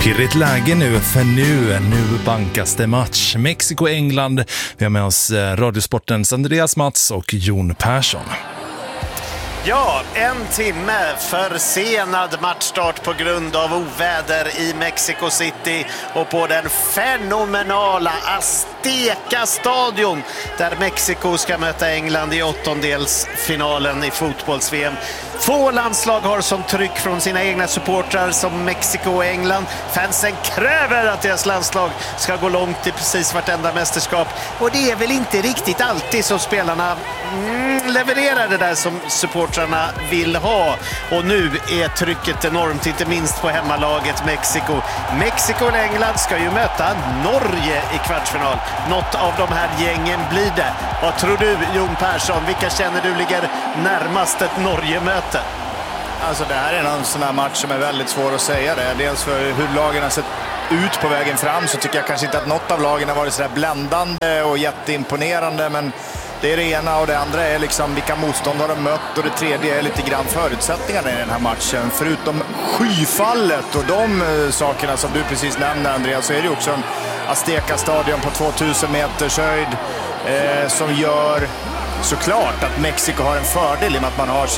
Pirrigt läge nu, för nu bankas det match. Mexiko-England. Vi har med oss Radiosportens Andreas Mats och Jon Persson. Ja, en timme försenad matchstart på grund av oväder i Mexico City och på den fenomenala Azteca-stadion där Mexiko ska möta England i åttondelsfinalen i fotbolls-VM. Få landslag har som tryck från sina egna supportrar som Mexiko och England. Fansen kräver att deras landslag ska gå långt i precis vartenda mästerskap. Och det är väl inte riktigt alltid som spelarna levererar det där som supportrarna vill ha. Och nu är trycket enormt, inte minst på hemmalaget Mexiko. Mexiko och England ska ju möta Norge i kvartsfinal. Något av de här gängen blir det. Vad tror du, Jon Persson? Vilka känner du ligger närmast ett Norge-möte? Alltså det här är en sån här match som är väldigt svår att säga det. Dels för hur lagen har sett ut på vägen fram så tycker jag kanske inte att något av lagen har varit så där bländande och jätteimponerande, men det är det ena, och det andra är liksom vilka motstånd har de mött, och det tredje är lite grann förutsättningarna i den här matchen. Förutom skyfallet och de sakerna som du precis nämnde, Andreas, så är det också en Azteca-stadion på 2000 meters höjd som gör såklart att Mexiko har en fördel i och med att man har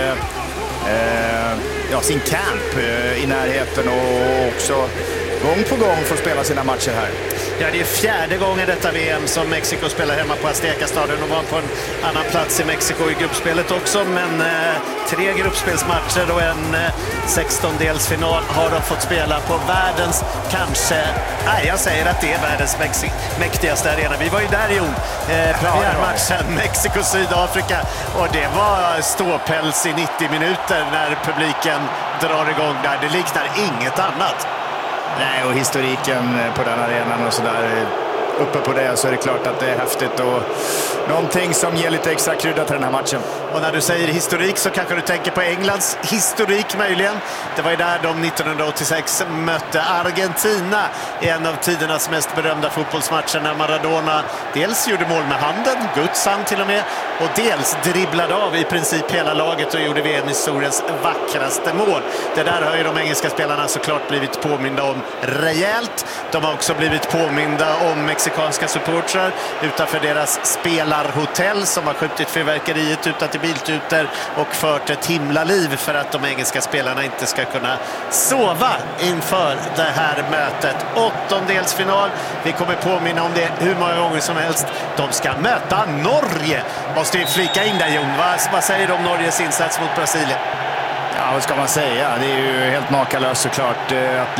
sin camp i närheten och också gång på gång får spela sina matcher här. Ja, det är fjärde gången detta VM som Mexiko spelar hemma på Azteca-stadion och var på en annan plats i Mexiko i gruppspelet också, men 3 gruppspelsmatcher och en 16-delsfinal har de fått spela på världens jag säger att det är världens mäktigaste arena. Vi var ju där, Jon, premiärmatchen Mexiko-Sydafrika, och det var ståpäls i 90 minuter när publiken drar igång där. Det liknar inget annat. Nej, och historiken på den arenan och sådär, uppe på det, så är det klart att det är häftigt och någonting som ger lite extra krydda till den här matchen. Och när du säger historik så kanske du tänker på Englands historik möjligen. Det var ju där de 1986 mötte Argentina i en av tidernas mest berömda fotbollsmatcher när Maradona dels gjorde mål med handen, Guds hand till och med, och dels dribblade av i princip hela laget och gjorde VM-historiens vackraste mål. Det där har ju de engelska spelarna såklart blivit påminda om rejält. De har också blivit påminda om mexikanska supportrar utanför deras spelarhotell som har skjutit fyrverkeriet utan till biltuter och fört ett himla liv för att de engelska spelarna inte ska kunna sova inför det här mötet. Åttondelsfinal, vi kommer påminna om det hur många gånger som helst. De ska möta Norge. Måste vi flika in där, Jon. Vad säger du om Norges insats mot Brasilien? Ja, vad ska man säga? Det är ju helt makalöst såklart. Att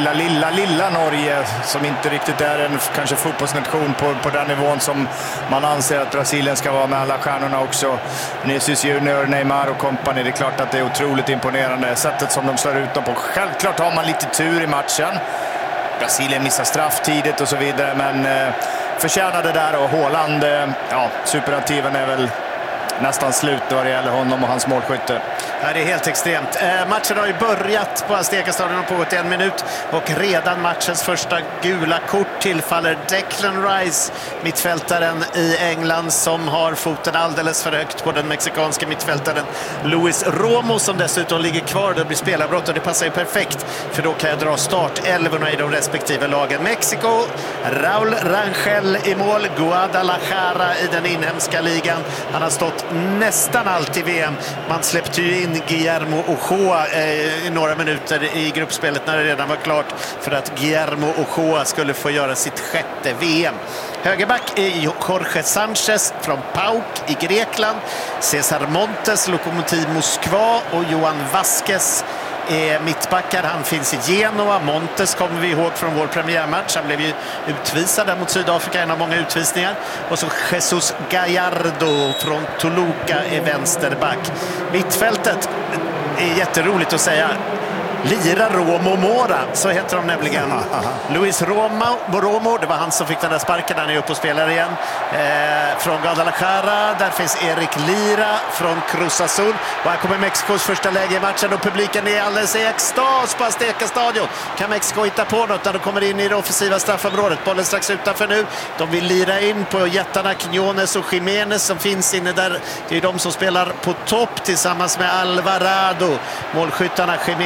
lilla Norge, som inte riktigt är en kanske fotbollsnation på den nivån som man anser att Brasilien ska vara med alla stjärnorna också. Vinicius Junior, Neymar och company. Det är klart att det är otroligt imponerande. Sättet som de slår ut dem på. Självklart har man lite tur i matchen. Brasilien missar straff tidigt och så vidare, men förtjänade där, och Haaland, superaktiven är väl nästan slut då det gäller honom och hans målskytte. Ja, det är helt extremt. Matchen har ju börjat på Azteca-stadion och pågått 1 minut, och redan matchens första gula kort tillfaller Declan Rice, mittfältaren i England, som har foten alldeles för högt på den mexikanska mittfältaren Luis Romo, som dessutom ligger kvar. Det blir spelarbrott, och det passar ju perfekt, för då kan jag dra startelvorna i de respektive lagen. Mexiko, Raúl Rangel i mål, Guadalajara i den inhemska ligan. Han har stått nästan allt i VM. Man släppte ju in Guillermo Ochoa i några minuter i gruppspelet när det redan var klart för att Guillermo Ochoa skulle få göra sitt 6:e VM. Högerback är Jorge Sanchez från PAOK i Grekland, Cesar Montes, Lokomotiv Moskva, och Johan Vasquez är mittbackar. Han finns i Genoa. Montes kommer vi ihåg från vår premiärmatch. Han blev ju utvisad där mot Sydafrika, en av många utvisningar. Och så Jesus Gallardo från Toluca är vänsterback. Mittfältet är jätteroligt att säga. Lira Romo Mora, så heter de nämligen. Luis Romo, det var han som fick den där sparken. Han är uppe och spelar igen. Från Guadalajara, där finns Erik Lira från Cruz Azul. Och här kommer Mexikos första läge i matchen, och publiken är alldeles i extas på Azteca-stadion. Kan Mexiko hitta på något när de kommer in i det offensiva straffområdet? Bollen strax utanför nu. De vill lira in på jättarna Quiñones och Jiménez som finns inne där. Det är de som spelar på topp tillsammans med Alvarado. Målskyttarna Jiménez och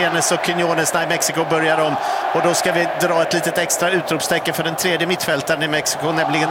Quinones när Mexiko börjar om. Och då ska vi dra ett litet extra utropstecken för den tredje mittfältaren i Mexiko, nämligen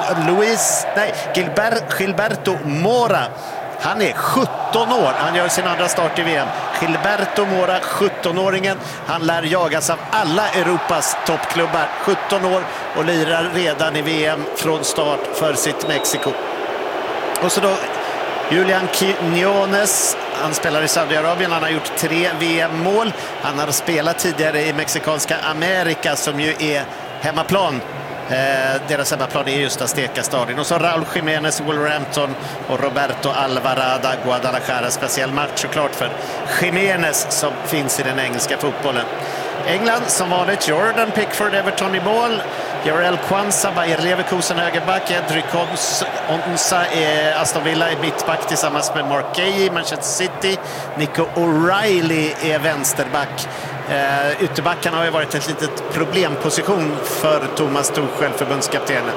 Gilberto Mora. Han är 17 år. Han gör sin andra start i VM. Gilberto Mora, 17-åringen. Han lär jagas av alla Europas toppklubbar. 17 år och lirar redan i VM från start för sitt Mexiko. Och så då Julian Quinones. Han spelar i Saudiarabien. Han har gjort 3 VM-mål. Han har spelat tidigare i mexikanska Amerika som ju är hemmaplan. Deras hemmaplan är just Azteca-stadion. Och så Raúl Jiménez, Wolverhampton och Roberto Alvarado, Guadalajara. Speciell match såklart för Jiménez som finns i den engelska fotbollen. England som vanligt, Jordan Pickford, Everton i mål. Jarell Quansah, Bayer Leverkusen högerback. Edric Onsa, Aston Villa i mittback tillsammans med Mark Guehi, Manchester City. Nico O'Reilly är vänsterback. Ytterbackarna har ju varit ett litet problemposition för Thomas Tuchel, förbundskaptenen.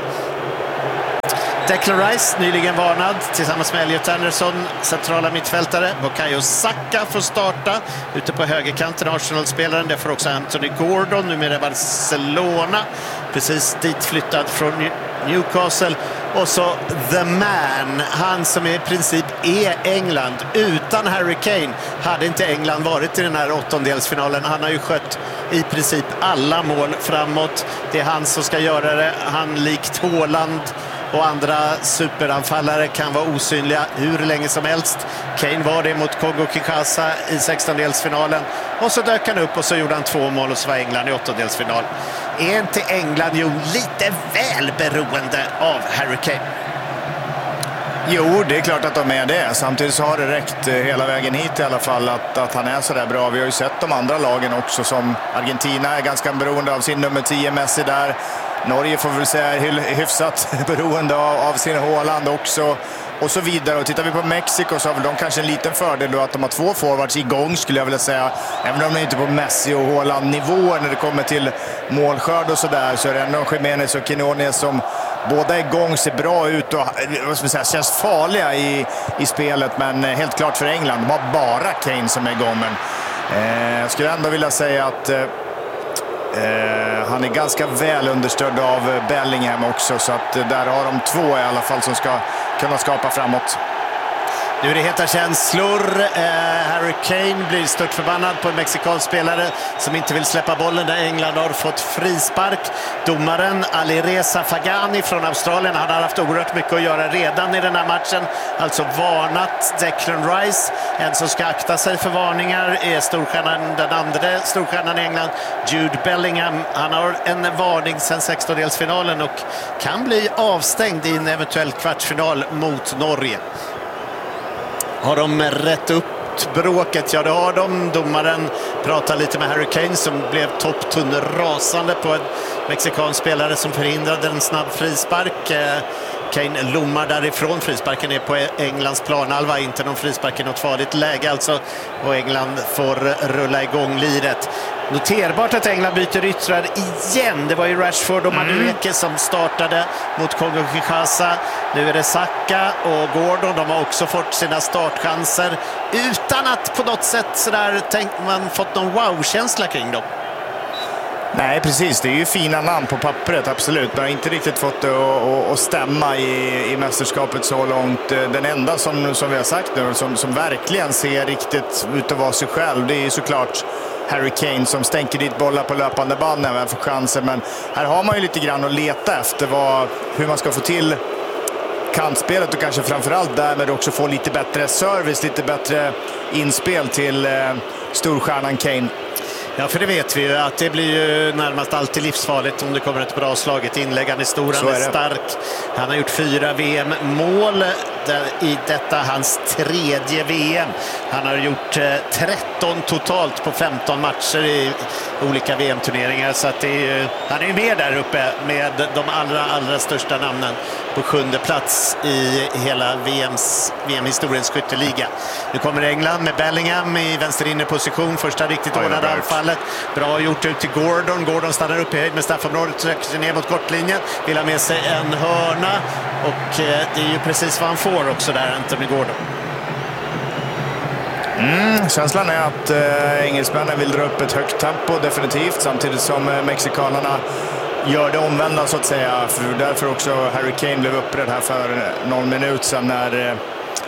Declan Rice, nyligen varnad tillsammans med Elliot Anderson, centrala mittfältare. Bukayo Saka får starta ute på högerkanten, Arsenal-spelaren. Det får också Anthony Gordon, numera Barcelona, precis dit flyttad från Newcastle. Och så The Man, han som i princip är England. Utan Harry Kane hade inte England varit i den här åttondelsfinalen. Han har ju skött i princip alla mål framåt. Det är han som ska göra det. Han likt Haaland och andra superanfallare kan vara osynliga hur länge som helst. Kane var det mot Kongo-Kinshasa i 16-delsfinalen. Och så dök han upp och så gjorde han 2 mål och så var England i 8-delsfinal. Är inte England ju lite väl beroende av Harry Kane? Jo, det är klart att de är det. Samtidigt så har det räckt hela vägen hit i alla fall att han är så där bra. Vi har ju sett de andra lagen också, som Argentina är ganska beroende av sin nummer 10 Messi där. Norge får väl säga hyfsat beroende av sin Haaland också. Och så vidare. Och tittar vi på Mexiko så har väl de kanske en liten fördel då att de har 2 forwards igång, skulle jag vilja säga. Även om de är inte på Messi och Haaland-nivåer när det kommer till målskörd och sådär, så är det ändå Jiménez och Quinones som båda igång, ser bra ut och vad ska man säga, känns farliga i spelet. Men helt klart för England, de har bara Kane som är igång. Men jag skulle ändå vilja säga att han är ganska väl understödd av Bellingham också, så att där har de 2 i alla fall som ska kunna skapa framåt. Nu är det heta känslor. Harry Kane blir stört förbannad på en mexikansk spelare som inte vill släppa bollen där England har fått frispark. Domaren Alireza Fagani från Australien, han har haft oerhört mycket att göra redan i den här matchen. Alltså varnat Declan Rice. En som ska akta sig för varningar är den andra storstjärnan i England, Jude Bellingham. Han har en varning sedan 16-delsfinalen och kan bli avstängd i en eventuell kvartsfinal mot Norge. Har de rätt upp bråket? Ja, det har de. Domaren pratar lite med Harry Kane som blev topptunnelrasande på en mexikansk spelare som förhindrade en snabb frispark. Kane lommar därifrån. Frisparken är på Englands planhalva, inte någon frispark i något farligt läge alltså. Och England får rulla igång liret. Noterbart att England byter yttrar igen. Det var ju Rashford och Madueke som startade mot Kongo-Kinshasa. Nu är det Saka och Gordon. De har också fått sina startchanser utan att på något sätt sådär man fått någon wow-känsla kring dem. Nej, precis. Det är ju fina namn på pappret, absolut. Men har inte riktigt fått det att stämma i mästerskapet så långt. Den enda som vi har sagt nu, som verkligen ser riktigt ut att vara sig själv, det är ju såklart Harry Kane som stänker dit bollar på löpande band när man får chansen. Men här har man ju lite grann att leta efter hur man ska få till kantspelet och kanske framförallt därmed också få lite bättre service, lite bättre inspel till storstjärnan Kane. Ja, för det vet vi ju att det blir ju närmast alltid livsfarligt om det kommer ett bra slaget inlägg. Han är stor, han är stark. Han har gjort 4 VM-mål i detta hans 3:e VM. Han har gjort 13 totalt på 15 matcher i olika VM-turneringar. Så att han är ju med där uppe med de allra största namnen på 7:e plats i hela VM-historiens skytteliga. Nu kommer England med Bellingham i vänsterinnerposition. Första riktigt ordnade anfallet. Bra gjort ut till Gordon. Gordon stannar upp i höjd med straffområdet, trycker sig ner mot kortlinjen. Vill ha med sig en hörna. Och det är ju precis vad han får också där, Anthony Gordon. Känslan är att engelsmännen vill dra upp ett högt tempo definitivt, samtidigt som mexikanerna gör det omvända så att säga. För därför också Harry Kane blev uppredd här för någon minut sedan när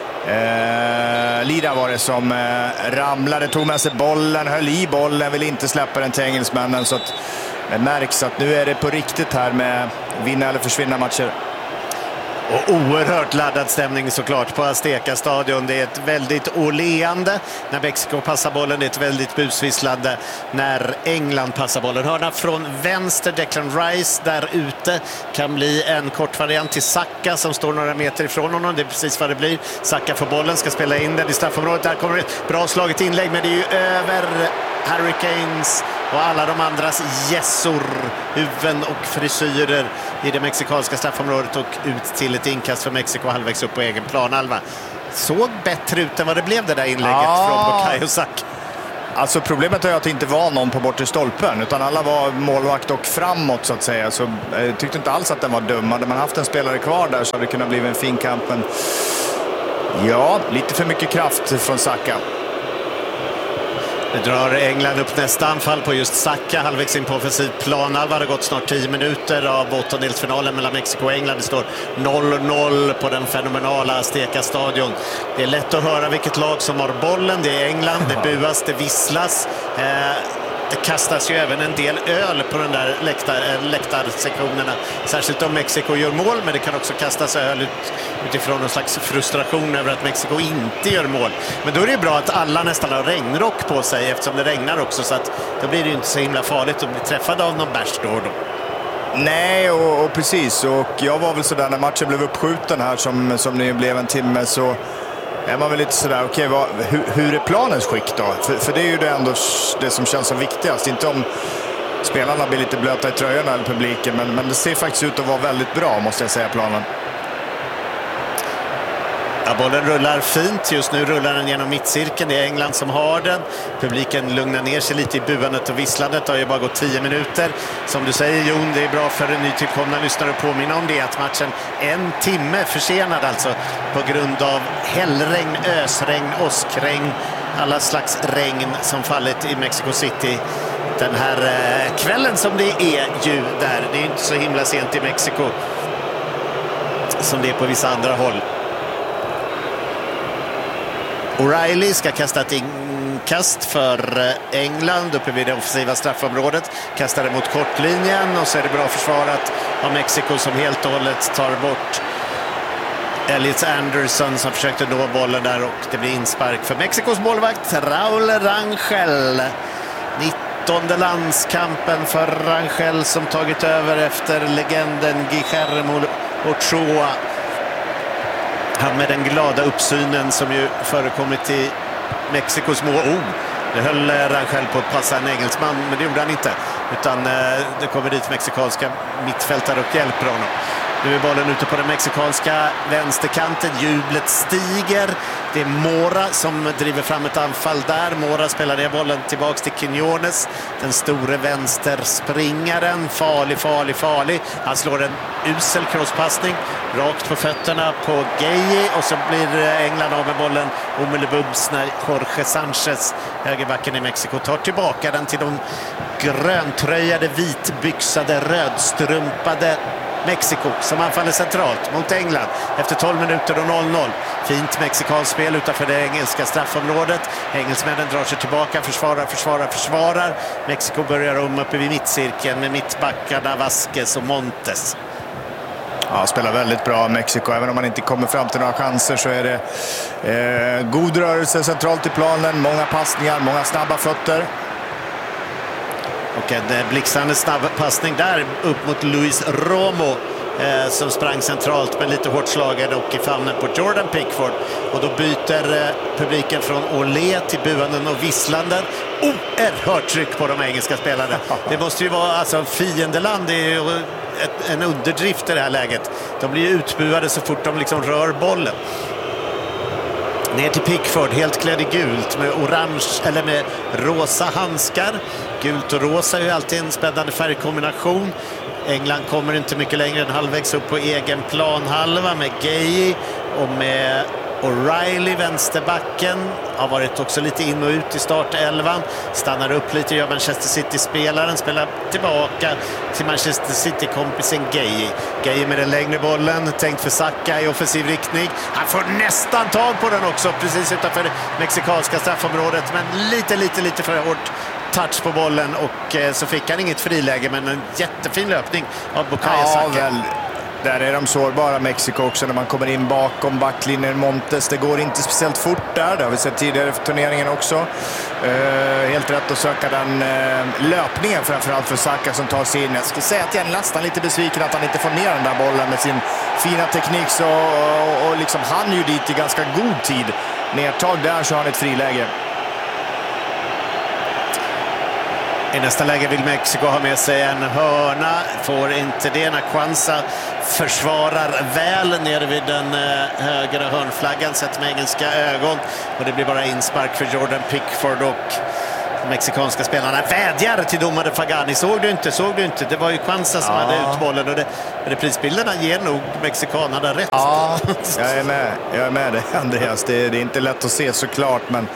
Lida var det som ramlade, tog med sig bollen, höll i bollen, vill inte släppa den till engelsmännen. Så att det märks att nu är det på riktigt här med vinna eller försvinna matcher. Och oerhört laddad stämning såklart på Azteca-stadion. Det är ett väldigt oleande när Mexiko passar bollen. Det är ett väldigt busvisslande när England passar bollen. Hörna från vänster, Declan Rice där ute. Kan bli en kort variant till Saka som står några meter ifrån honom. Det är precis vad det blir. Saka får bollen, ska spela in den i straffområdet. Där kommer ett bra slaget inlägg, men det är ju över Harry Kanes och alla de andras gässor, huvuden och frisyrer i det mexikanska straffområdet och ut till ett inkast för Mexiko halvvägs upp på egen planhalva. Såg bättre ut än vad det blev det där inlägget från Bukayo Saka. Alltså problemet är att det inte var någon på bortre stolpen, utan alla var målvakt och framåt så att säga. Så jag tyckte inte alls att den var dum. Hade man haft en spelare kvar där så hade det kunnat bli en fin kamp. Men ja, lite för mycket kraft från Saka. Det drar England upp nästa anfall på just Saka, halvvägs in på offensiv planhalva. Det har gått snart 10 minuter av åttondelsfinalen mellan Mexiko och England. Det står 0-0 på den fenomenala Azteca-stadion. Det är lätt att höra vilket lag som har bollen. Det är England, det buas, det visslas. Det kastas ju även en del öl på den där läktarsektionerna. Särskilt om Mexiko gör mål, men det kan också kastas öl utifrån någon slags frustration över att Mexiko inte gör mål. Men då är det bra att alla nästan har regnrock på sig eftersom det regnar också, så att då blir det ju inte så himla farligt att bli träffad av någon bärs då. Nej, och precis. Och jag var väl sådär när matchen blev uppskjuten här som det blev en timme, så är man väl lite sådär, okej, hur är planens skick då? För det är ju det ändå det som känns som viktigast. Inte om spelarna blir lite blöta i tröjorna eller publiken, men det ser faktiskt ut att vara väldigt bra, måste jag säga, planen. Ja, bollen rullar fint. Just nu rullar den genom mittcirkeln. Det är England som har den. Publiken lugnar ner sig lite i buandet och visslandet. Det har ju bara gått 10 minuter. Som du säger, Jon, det är bra för en nytillkomna lyssnare att påminna om det. Att matchen en timme försenad alltså på grund av hällregn, ösregn, åskregn. Alla slags regn som fallit i Mexico City den här kvällen som det är ju där. Det är inte så himla sent i Mexiko som det är på vissa andra håll. O'Reilly ska kasta ett inkast för England uppe vid det offensiva straffområdet. Kastar det mot kortlinjen och så är det bra försvarat av Mexiko som helt och hållet tar bort Elliot Anderson som försökte nå bollen där, och det blir inspark för Mexikos målvakt Raúl Rangel. 19:e landskampen för Rangel som tagit över efter legenden Guillermo Ochoa. Han med den glada uppsynen som ju förekommit i Mexikos mål. Det höll Rangel på att passa en engelsman, men det gjorde han inte. Utan det kommer dit mexikanska mittfältare och hjälper honom. Nu är bollen ute på den mexikanska vänsterkanten. Jublet stiger. Det är Mora som driver fram ett anfall där. Mora spelar ner bollen tillbaks till Quiñones. Den store vänsterspringaren. Farlig. Han slår en usel crosspassning rakt på fötterna på Gueye. Och så blir England av med bollen omedelbums när Jorge Sanchez, högerbacken i Mexiko, tar tillbaka den till de gröntröjade, vitbyxade, rödstrumpade Mexiko som anfaller centralt mot England efter 12 minuter och 0-0. Fint mexikansk spel utanför det engelska straffområdet. Engelsmännen drar sig tillbaka, försvarar. Mexiko börjar om uppe vid mittcirkeln med mittbackarna Vasquez och Montes. Ja, spelar väldigt bra Mexiko. Även om man inte kommer fram till några chanser så är det god rörelse centralt i planen. Många passningar, många snabba fötter. Och en blixtrande snabb passning där upp mot Luis Romo som sprang centralt men lite hårt slagen och i famnen på Jordan Pickford. Och då byter publiken från Olé till buanden och visslanden. Oerhört tryck på de engelska spelarna. Det måste ju vara alltså fiendeland. Det är ju en underdrift i det här läget. De blir ju utbuade så fort de liksom rör bollen. Ner till Pickford, helt klädd i gult med orange eller med rosa handskar. Gult och rosa är ju alltid en spännande färgkombination. England kommer inte mycket längre än halvvägs upp på egen planhalva med Gueye och med O'Reilly, vänsterbacken, har varit också lite in och ut i startelvan. Stannar upp lite, gör Manchester City-spelaren, spelar tillbaka till Manchester City-kompisen Gueye. Gueye med den längre bollen, tänkt för Saka i offensiv riktning. Han får nästan tag på den också, precis utanför det mexikanska straffområdet, men lite för hårt touch på bollen, och så fick han inget friläge, men en jättefin löpning av Bukayo Saka. Där är de sårbara, Mexiko också, när man kommer in bakom backlinjen. Montes, det går inte speciellt fort där. Det har vi sett tidigare för turneringen också. Helt rätt att söka den löpningen, framförallt för Saka som tar sig in. Jag skulle säga att jag är nästan lite besviken att han inte får ner den där bollen med sin fina teknik. Och liksom han ju dit i ganska god tid. Nedtag där så har han ett friläge. I nästa läge vill Mexiko ha med sig en hörna. Får inte det när Kwanza försvarar väl nere vid den högra hörnflaggan, sett med engelska ögon. Och det blir bara inspark för Jordan Pickford, och mexikanska spelarna vädjar till domare Fagani. Såg du inte? Det var ju Kwanza som hade ut bollen, och reprisbilderna ger nog mexikanerna rätt. Ja, jag är med dig, Andreas. Det är inte lätt att se såklart, men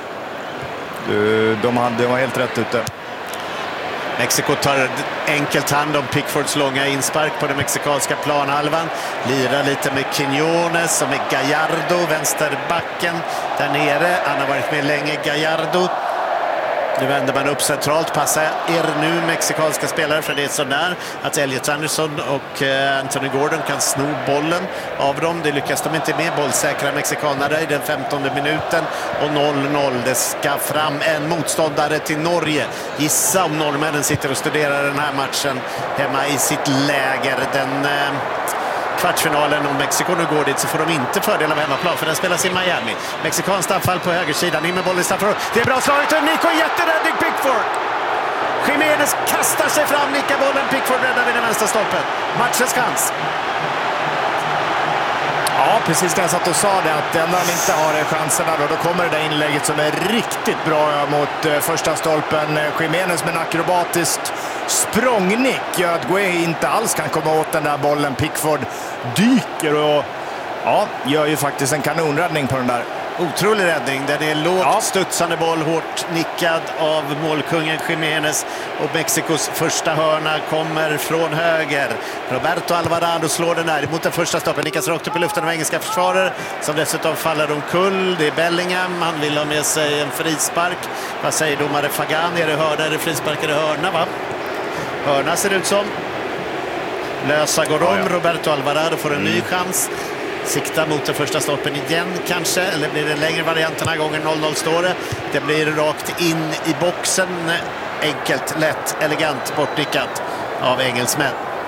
de var helt rätt ute. Mexiko tar enkelt hand om Pickfords långa inspark på den mexikanska planhalvan. Lirar lite med Quiñones och med Gallardo, vänsterbacken där nere. Han har varit med länge, Gallardo. Nu vänder man upp centralt, passar nu mexikanska spelare, för det är så där att Elliot Anderson och Anthony Gordon kan sno bollen av dem. Det lyckas de inte med, bollsäkra mexikaner i den 15:e minuten, och 0-0. Det ska fram en motståndare till Norge. Gissa om norrmännen sitter och studerar den här matchen hemma i sitt läger. Den kvartsfinalen, om Mexiko nu går dit, så får de inte fördel av hemmaplan, för den spelas i Miami. Mexikanskt anfall på högersidan, in med bollen i straffområdet. Det är bra slaget, och Nico, jätteräddning, Pickford! Jiménez kastar sig fram, nickar bollen, Pickford räddar vid den vänstra stolpen. Matchens chans. Ja, precis, när jag satt och sa det, att enda de inte har chanserna då kommer det där inlägget som är riktigt bra mot första stolpen. Jiménez med en akrobatiskt språngnick gör att Gueye inte alls kan komma åt den där bollen. Pickford dyker och gör ju faktiskt en kanonräddning på den där. Otrolig räddning. Den är lågt studsande boll, hårt nickad av målkungen Jiménez, och Mexikos första hörna kommer från höger. Roberto Alvarado slår den där mot den första stoppen, nickas rakt upp i luften av engelska försvarare som dessutom faller omkull. Det är Bellingham, han vill ha med sig en frispark. Vad säger domare Fagani? Är det hörna eller frispark? Är det hörna, va? Hörna ser det ut som. Lösa går om, Roberto Alvarado får en ny chans. Sikta mot den första stolpen igen kanske, eller blir det en längre variant den här gången? 0-0 står det. Det blir rakt in i boxen. Enkelt, lätt, elegant bortnickat av engelsmän.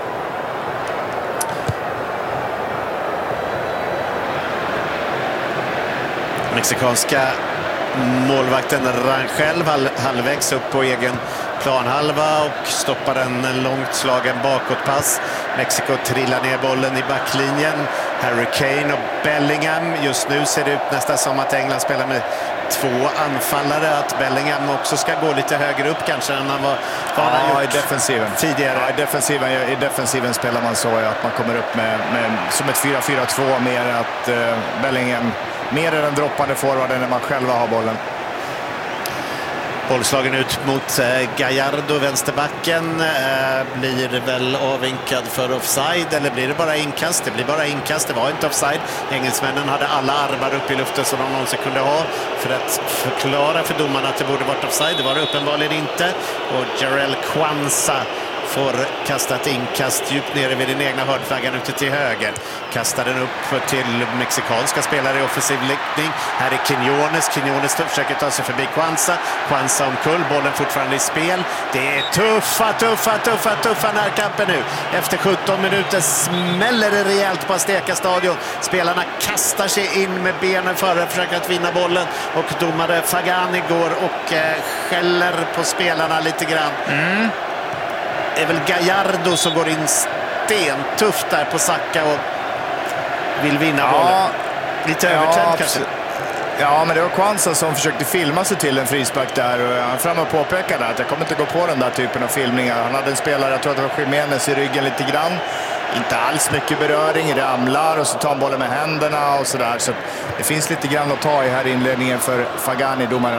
Mexikanska målvakten Rangel halvvägs upp på egen planhalva och stoppar en långt slagen bakåtpass. Mexiko trillar ner bollen i backlinjen. Harry Kane och Bellingham. Just nu ser det ut nästan som att England spelar med två anfallare. Att Bellingham också ska gå lite högre upp kanske än han var i defensiven tidigare. Ja, i defensiven spelar man så att man kommer upp med som ett 4-4-2, mer att Bellingham mer än den droppande forwarden när man själva har bollen. Bollslagen ut mot Gallardo, vänsterbacken. Blir väl avvinkad för offside, eller blir det bara inkast? Det blir bara inkast, det var inte offside. Engelsmännen hade alla armar upp i luften som de någonsin kunde ha för att förklara för domarna att det borde varit offside. Det var det uppenbarligen inte. Och Jarell Kwanza får kasta ett inkast djupt nere vid den egna hörnflaggan ute till höger. Kastar den upp till mexikanska spelare i offensiv riktning. Här är Quiñones försöker ta sig förbi Kwanza omkull, bollen fortfarande i spel. Det är tuffa närkamper nu. Efter 17 minuter smäller det rejält på Azteca stadion. Spelarna kastar sig in med benen före, försöker att vinna bollen, och domare Fagani går och skäller på spelarna lite grann. Det är väl Gallardo som går in stentufft där på Saka och vill vinna bollen. Lite övertänd kanske. Ja, men det var Kwanza som försökte filma sig till en frispark där. Han fram och påpekade att jag kommer inte gå på den där typen av filmningar. Han hade en spelare, jag tror att det var Jiménez, i ryggen lite grann. inte alls mycket beröring, ramlar och så tar han bollen med händerna och sådär. Så det finns lite grann att ta i här i inledningen för Fagani, domaren.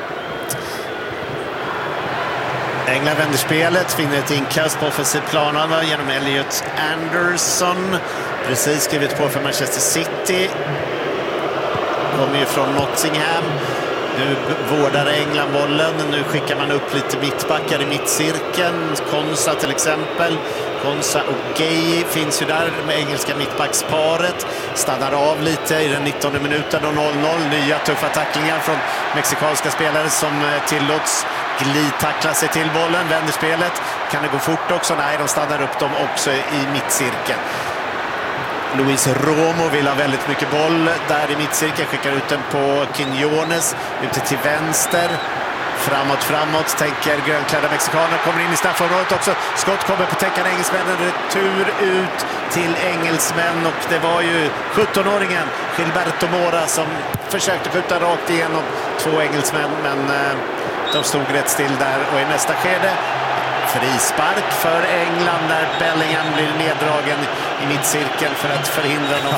England vänder spelet, finner ett inkast på offensiv planen genom Elliot Anderson. Precis skrivit på för Manchester City. Kommer ju från Nottingham. Nu vårdar England bollen. Nu skickar man upp lite mittbackar i mittcirkeln. Konsa till exempel. Konsa och Gay finns ju där med engelska mittbacksparet. Stannar av lite i den 19:e minuten och 0-0. Nya tuffa tacklingar från mexikanska spelare som tillåts glidtackla sig till bollen. Vänder spelet. Kan det gå fort också? Nej, de stannar upp dem också i mittcirkeln. Luis Romo vill ha väldigt mycket boll där i mittcirkeln. Skickar ut den på Quiñones. Ute till vänster. Framåt, tänker grönklädda mexikaner. Kommer in i straffområdet också. Skott kommer på täckande engelsmännen. Retur ut till engelsmän. Och det var ju 17-åringen Gilberto Mora som försökte skjuta rakt igenom två engelsmän. Men de stod rätt still där. Och i nästa skede frispark för England när Bellingham blir neddragen i mittcirkeln för att förhindra någon